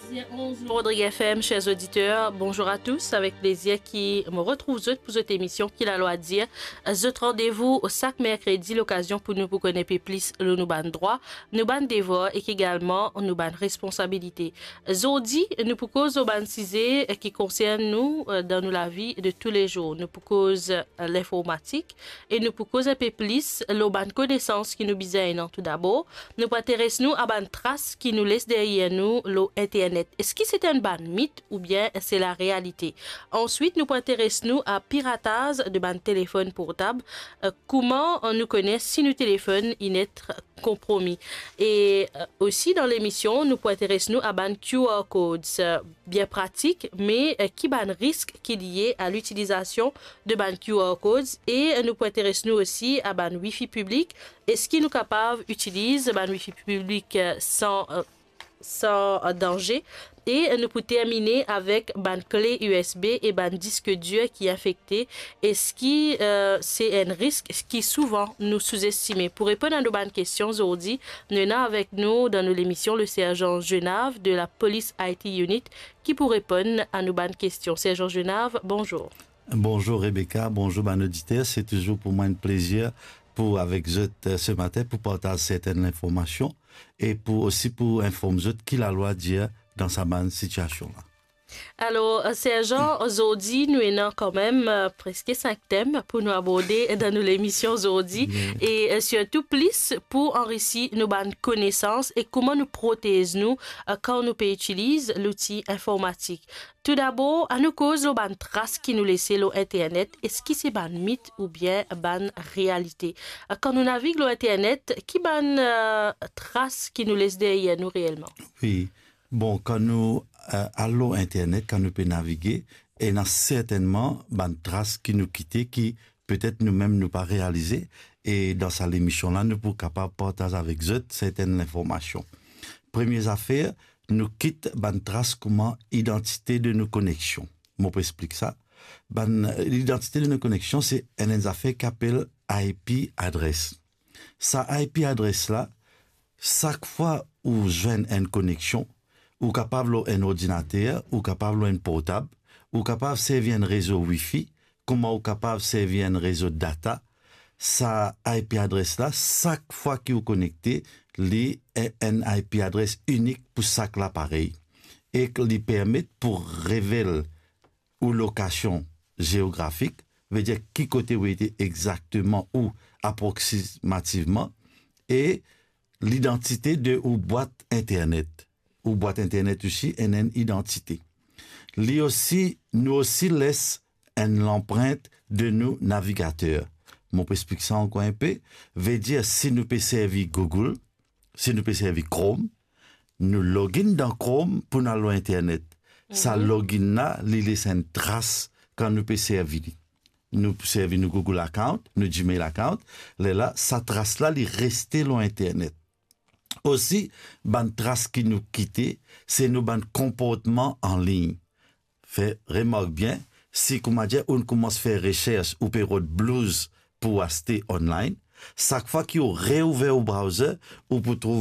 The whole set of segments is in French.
Rodrigue FM, chers auditeurs, bonjour à tous. Avec plaisir qui me retrouve pour cette émission qui la loi dire. Cet rendez-vous au chaque mercredi, l'occasion pour nous pour connaître plus le nous ban droit, nous ban devoir et également nous ban responsabilité. Aujourd'hui, nous pour cause au ban cisé qui concerne nous dans la vie de tous les jours. Nous pour cause l'informatique et nous pour cause un peu plus le ban connaissance qui nous besoin tout d'abord. Nous intéressons nous à ban trace qui nous laisse derrière nous l'Internet. Est-ce que c'est un ban mythe ou bien c'est la réalité? Ensuite, nous intéressons à piratage de ban téléphone portable. Comment nous connaît si nos téléphones y être compromis? Et aussi dans l'émission, nous intéressons à ban QR codes bien pratique, mais qui ban risque qui est lié à l'utilisation de ban QR codes. Et nous intéressons aussi à ban Wi-Fi public. Est-ce qu'il nous capable d'utiliser ban Wi-Fi public sans danger? Et nous pouvons terminer avec ban clé USB et ban disque dur qui est affecté. Est-ce que c'est un risque qui souvent nous sous-estimé? Pour répondre à nos bonnes questions aujourd'hui, nous avons avec nous dans l'émission le sergent Genave de la Police IT Unit qui pour répondre à nos bonnes questions. Sergent Genave, bonjour. Bonjour Rebecca, bonjour mon auditeur. C'est toujours pour moi un plaisir avec vous ce matin pour partager certaines informations et aussi pour informer vous qui la loi dit dans sa bonne situation là. Alors, sergent, aujourd'hui, nous avons quand même presque 5 thèmes pour nous aborder dans l'émission aujourd'hui et surtout plus pour enrichir nos bonnes connaissances et comment nous protéger quand nous utilisons l'outil informatique. Tout d'abord, à nous cause les bonnes traces qui nous laissent l'Internet. Est-ce que c'est bonne mythe ou bien bonne réalité? Quand nous naviguons l'Internet, qui bonne traces qui nous laissent derrière nous réellement? Oui. Bon, quand nous allons Internet, quand nous pouvons naviguer, il y a certainement des traces qui nous quittent, qui peut-être nous-mêmes nous pas réalisées. Et dans cette émission-là, nous pouvons capable partager avec eux certaines informations. Première affaire, nous quitte des traces comme identité de nos connexions. Je peux expliquer ça. L'identité de nos connexions, c'est une affaire qui appelle IP adresse. Sa IP adresse là, chaque fois où je viens une connexion, ou capable un ordinateur, ou capable un portable, ou capable servir un réseau Wi-Fi, comment ou capable servir un réseau data, sa IP adresse là, chaque fois que vous connectez, li une IP adresse unique pour chaque appareil et qui lui permet pour révéler ou location géographique, veut dire qui côté où était exactement ou approximativement et l'identité de ou boîte internet. Ou boîte internet aussi une identité. Nous aussi laisse l'empreinte de nos navigateurs. Je peux expliquer ça encore un peu. Veut dire si nous pouvons servir Google, si nous pouvons servir Chrome, nous login dans Chrome pour nous aller internet. Ça login là, il laisse une trace quand nous pouvons servir. Nous pouvons servir nos Google account, nos Gmail account. Là, ça trace là, il reste dans internet. Aussi, ban trace qui nous quittent, c'est nos ban comportements en ligne. Fait remarque bien, si comme dire on commence à faire recherche ou période blues pour acheter online, chaque fois qu'on réouvert au browser ou pour trouver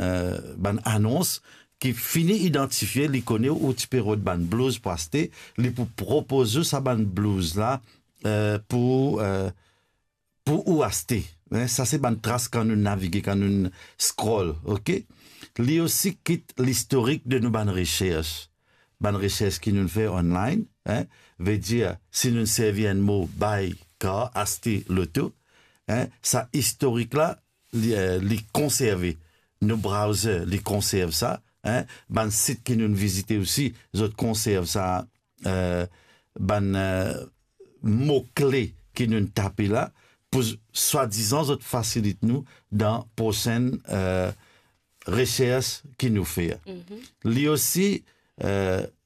ban annonce qui finit identifier, les connaît ou tu période ban blues pour acheter, les pour proposer sa ban blues là pour ou acheter. Ça, c'est une trace quand nous naviguons, quand nous scroll, ok? Lui aussi quitte l'historique de nos bonnes recherches. Bonnes recherches qui nous fait online, veut dire, si nous servons un mot buy car, acheter l'auto, ça historique-là, les conserver. Nos browsers, les conservent ça, ban site qui nous visitent aussi, les autres conservent ça, mots-clés qui nous tapent là, pour soi-disant ça facilite nous dans prochaine recherche qui nous fait. Lui aussi